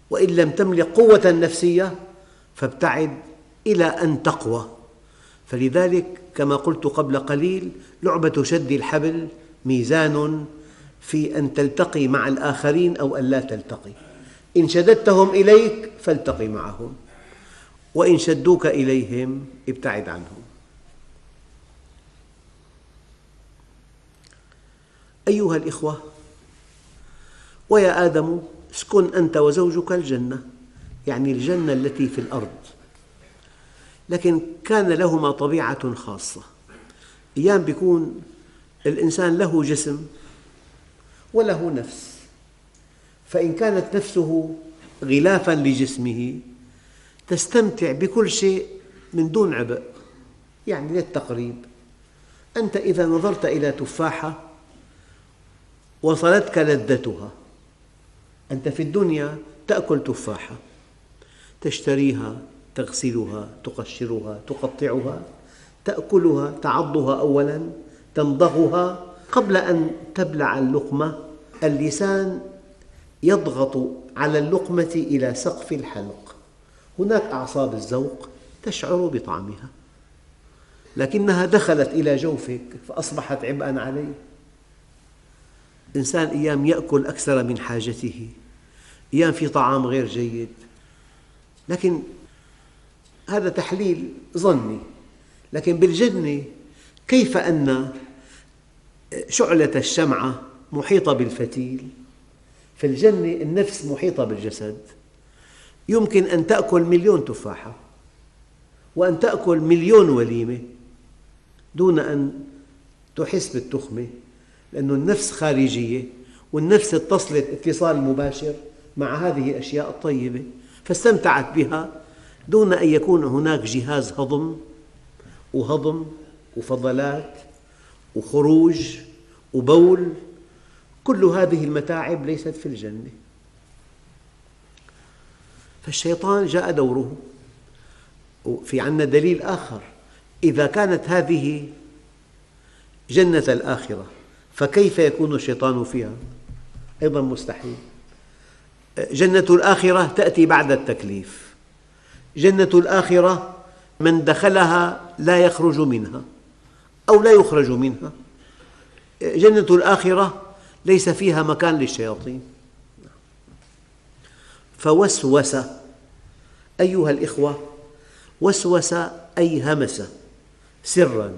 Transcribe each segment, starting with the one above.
وإن لم تملك قوة نفسية فابتعد إلى أن تقوى. فلذلك كما قلت قبل قليل، لعبة شد الحبل ميزان في أن تلتقي مع الآخرين أو أن لا تلتقي. إن شددتهم إليك فالتقِ معهم، وإن شدوك إليهم ابتعد عنهم. أيها الإخوة، ويا آدم اسكن أنت وزوجك الجنة، يعني الجنة التي في الأرض. لكن كان لهما طبيعة خاصة. أيام يكون الإنسان له جسم وله نفس، فإن كانت نفسه غلافاً لجسمه تستمتع بكل شيء من دون عبء. يعني للتقريب، أنت إذا نظرت إلى تفاحة وصلتك لذتها، أنت في الدنيا تأكل تفاحة، تشتريها، تغسلها، تقشرها، تقطعها، تأكلها، تعضها أولاً، تمضغها. قبل أن تبلع اللقمة اللسان يضغط على اللقمة إلى سقف الحلق، هناك أعصاب الذوق تشعر بطعمها، لكنها دخلت إلى جوفك فأصبحت عبئاً عليه. الإنسان أيام يأكل أكثر من حاجته، أيام في طعام غير جيد، لكن هذا تحليل ظني. لكن بالجنة كيف أن شعلة الشمعة محيطة بالفتيل، في الجنة النفس محيطة بالجسد. يمكن أن تأكل 1,000,000 تفاحة وأن تأكل 1,000,000 وليمة دون أن تحس بالتخمة، لأن النفس خارجية، والنفس اتصلت اتصال مباشر مع هذه الأشياء الطيبة، فاستمتعت بها دون أن يكون هناك جهاز هضم وفضلات وخروج وبول. كل هذه المتاعب ليست في الجنة. فالشيطان جاء دوره. في عندنا دليل آخر، إذا كانت هذه جنة الآخرة فكيف يكون الشيطان فيها؟ أيضا مستحيل. جنة الآخرة تأتي بعد التكليف. جنة الآخرة من دخلها لا يخرج منها أو لا يخرج منها. جنة الآخرة ليس فيها مكان للشياطين. فوسوس، أيها الإخوة، وسوس أي همس سراً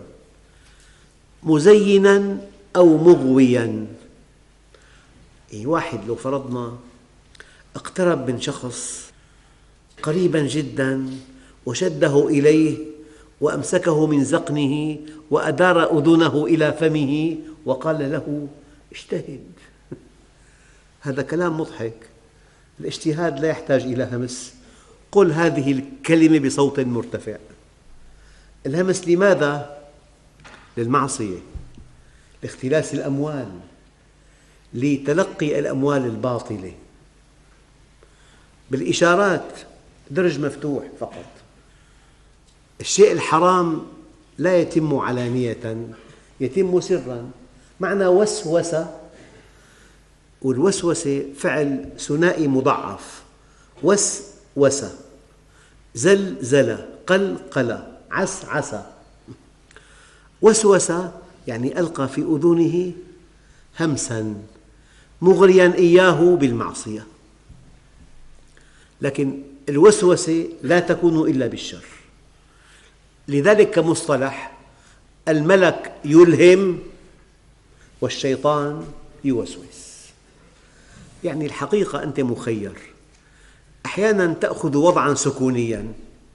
مزيناً أو مغوياً. واحد لو فرضنا اقترب من شخص قريباً جداً وشده إليه وأمسكه من ذقنه وأدار أذنه إلى فمه وقال له اجتهد. هذا كلام مضحك. الاجتهاد لا يحتاج إلى همس. قل هذه الكلمة بصوت مرتفع. الهمس لماذا؟ للمعصية، لاختلاس الأموال، لتلقي الأموال الباطلة. بالإشارات درج مفتوح فقط. الشيء الحرام لا يتم علانية، يتم سراً. معنى وسوس، والوسوسة فعل ثنائي مضاعف، وسوس، زلزل، قلقل، عسعس. وسوس يعني ألقى في أذنه همساً مغرياً إياه بالمعصية. لكن الوسوسة لا تكون إلا بالشر. لذلك كمصطلح الملك يلهم والشيطان يوسوس. يعني الحقيقة أنت مخير. أحياناً تأخذ وضعاً سكونياً،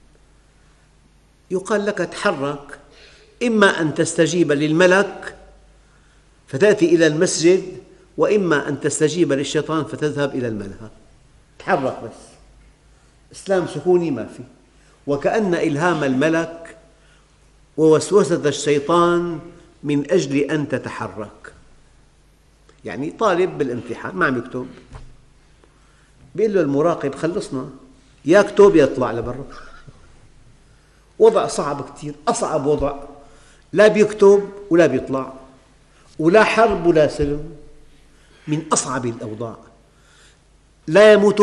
يقال لك تحرك، إما أن تستجيب للملك فتأتي إلى المسجد، وإما أن تستجيب للشيطان فتذهب إلى الملهى. تحرك بس. إسلام سكوني ما في. وكأن إلهام الملك ووسوسة الشيطان من أجل أن تتحرك. يعني طالب بالامتحان ما عم يكتب، بيقول له المراقب خلصنا، يا اكتب يا اطلع لبرا. وضع صعب كثير، أصعب وضع، لا بيكتب ولا بيطلع، ولا حرب ولا سلم، من أصعب الأوضاع. لا يموت